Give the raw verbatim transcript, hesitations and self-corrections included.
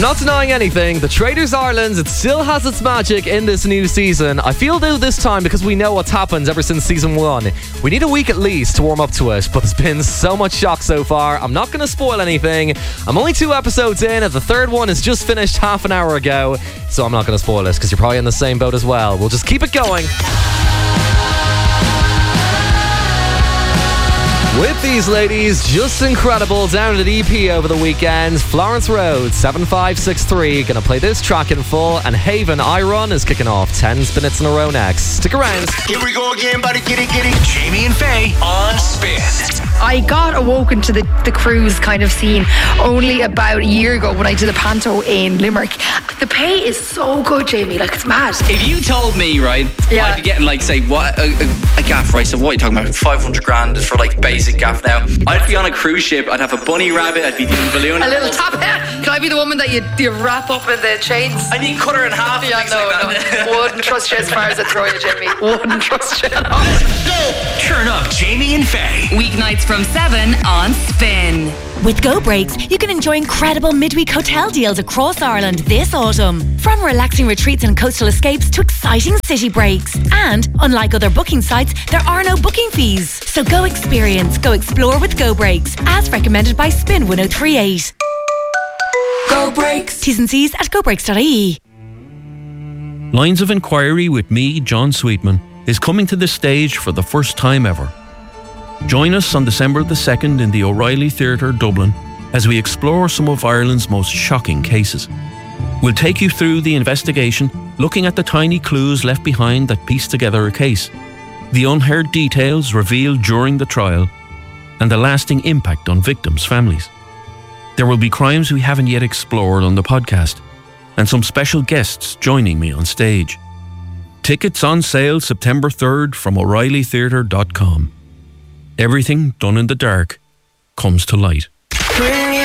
not denying anything. The Traders Ireland, it still has its magic in this new season. I feel though this time, because we know what's happened ever since season one, we need a week at least to warm up to it. But there's been so much shock so far. I'm not going to spoil anything. I'm only two episodes in, and the third one is just finished half an hour ago. So I'm not going to spoil it, because you're probably in the same boat as well. We'll just keep it going. With these ladies, just incredible, down at E P over the weekend. Florence Road, seven five six three, gonna play this track in full, and Haven Iron is kicking off ten minutes in a row next. Stick around. Here we go again, buddy, get it, get it. Jamie and Faye on Spin. I got awoken to the, the cruise kind of scene only about a year ago when I did a panto in Limerick. The pay is so good, Jamie, like it's mad. If you told me, right, yeah. I'd be getting like, say, what a, a, a gaff, right? So what are you talking about? five hundred grand is for like basic gaff now. I'd be on a cruise ship, I'd have a bunny rabbit, I'd be doing balloon. A little top hat. Can I be the woman that you, you wrap up in the chains? I need cut her in half. Yeah, no, like that. no. Wouldn't trust you as far as I throw you, Jamie. Wouldn't trust you. Turn up Jamie and Faye. Weeknights from seven on Spin. With Go Breaks, you can enjoy incredible midweek hotel deals across Ireland this autumn. From relaxing retreats and coastal escapes to exciting city breaks. And, unlike other booking sites, there are no booking fees. So go experience, go explore with Go Breaks, as recommended by Spin one oh three eight. Go Breaks. T's and C's at go breaks dot I E. Lines of Inquiry with me, John Sweetman, is coming to the stage for the first time ever. Join us on December the second in the O'Reilly Theatre, Dublin, as we explore some of Ireland's most shocking cases. We'll take you through the investigation, looking at the tiny clues left behind that piece together a case, the unheard details revealed during the trial, and the lasting impact on victims' families. There will be crimes we haven't yet explored on the podcast, and some special guests joining me on stage. Tickets on sale September third from O'Reilly Theatre dot com. Everything done in the dark comes to light.